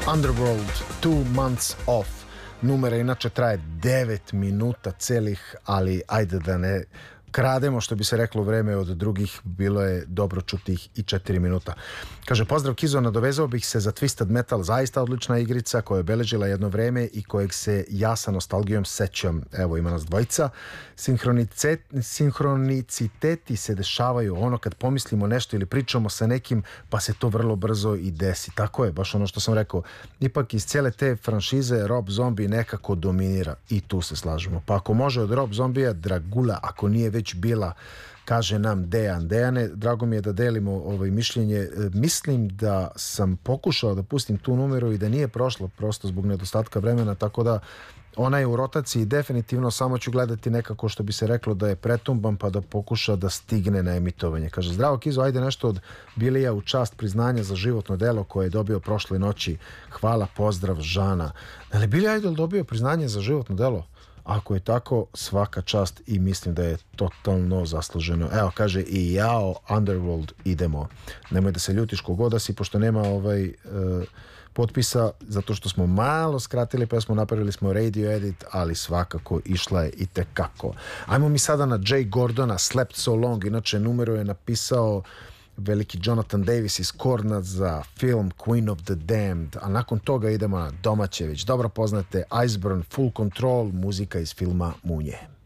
Underworld, 2 Months Off. Numera inače traje 9 minuta celih, ali ajde da ne krademo, što bi se reklo, vreme od drugih. Bilo je dobro čuti ih i 4 minuta. Kaže, pozdrav Kizo, nadovezao bih se za Twisted Metal, zaista odlična igrica koja je obeležila jedno vreme i kojeg se ja sa nostalgijom sećam. Evo, ima nas dvojica. Sinhroniciteti se dešavaju ono kad pomislimo nešto ili pričamo sa nekim, pa se to vrlo brzo i desi. Tako je, baš ono što sam rekao. Ipak iz cijele te franšize Rob Zombie nekako dominira i tu se slažemo. Pa ako može od Rob Zombija Dragula, ako nije već bila, kaže nam Dejan. Dejane, drago mi je da delimo mišljenje. Mislim da sam pokušao da pustim tu numeru i da nije prošlo prosto zbog nedostatka vremena, tako da ona je u rotaciji definitivno, samo ću gledati nekako, što bi se reklo, da je pretumban pa da pokuša da stigne na emitovanje. Kaže, zdravo Kizo, ajde nešto od Bilija u čast priznanja za životno delo koje je dobio prošle noći. Hvala, pozdrav, Žana. Da li Billy Idol dobio priznanje za životno delo? Ako je tako, svaka čast i mislim da je totalno zasluženo. Evo, kaže i jao, Underworld, idemo. Nemoj da se ljutiš kogoda si, pošto nema potpisa, zato što smo malo skratili pesmu, napravili smo radio edit, ali svakako išla je i tekako. Ajmo mi sada na Jay Gordona, Slept So Long. Inače, numero je napisao veliki Jonathan Davis iz Korna za film Queen of the Damned, a nakon toga idemo na domaće, već dobro poznate Iceburn, Full Control, muzika iz filma Munje.